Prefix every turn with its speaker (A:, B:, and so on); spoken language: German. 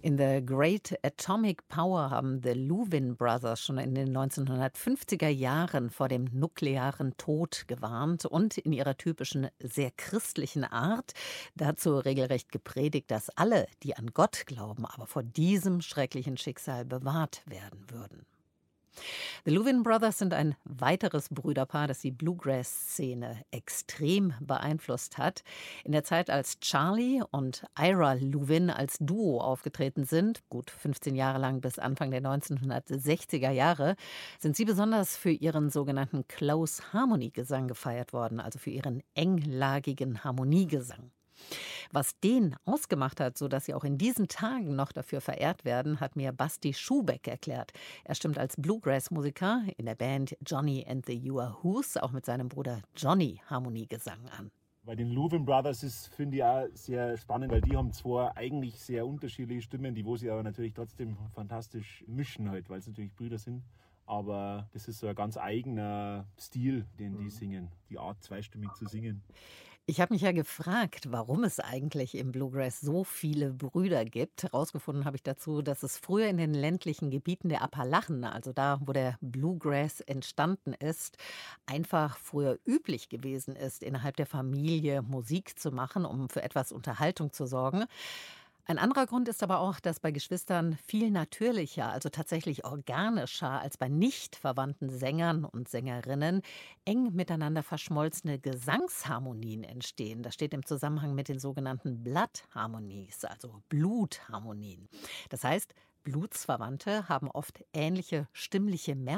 A: In The Great Atomic Power haben The Louvin Brothers schon in den 1950er Jahren vor dem nuklearen Tod gewarnt und in ihrer typischen, sehr christlichen Art dazu regelrecht gepredigt, dass alle, die an Gott glauben, aber vor diesem schrecklichen Schicksal bewahrt werden würden. The Louvin Brothers sind ein weiteres Brüderpaar, das die Bluegrass-Szene extrem beeinflusst hat. In der Zeit, als Charlie und Ira Louvin als Duo aufgetreten sind, gut 15 Jahre lang bis Anfang der 1960er Jahre, sind sie besonders für ihren sogenannten Close Harmony Gesang gefeiert worden, also für ihren englagigen Harmoniegesang. Was den ausgemacht hat, sodass sie auch in diesen Tagen noch dafür verehrt werden, hat mir Basti Schubeck erklärt. Er stimmt als Bluegrass-Musiker in der Band Johnny and the Yoo-Hoos auch mit seinem Bruder Johnny Harmoniegesang an.
B: Bei den Louvin Brothers ist, finde ich, auch sehr spannend, weil die haben zwar eigentlich sehr unterschiedliche Stimmen, die wo sie aber natürlich trotzdem fantastisch mischen halt, weil es natürlich Brüder sind. Aber das ist so ein ganz eigener Stil, den die singen, die Art zweistimmig zu singen.
A: Ich habe mich ja gefragt, warum es eigentlich im Bluegrass so viele Brüder gibt. Herausgefunden habe ich dazu, dass es früher in den ländlichen Gebieten der Appalachen, also da, wo der Bluegrass entstanden ist, einfach früher üblich gewesen ist, innerhalb der Familie Musik zu machen, um für etwas Unterhaltung zu sorgen. Ein anderer Grund ist aber auch, dass bei Geschwistern viel natürlicher, also tatsächlich organischer als bei nicht verwandten Sängern und Sängerinnen eng miteinander verschmolzene Gesangsharmonien entstehen. Das steht im Zusammenhang mit den sogenannten Blood Harmonies, also Blutharmonien. Das heißt, Blutsverwandte haben oft ähnliche stimmliche Merkmale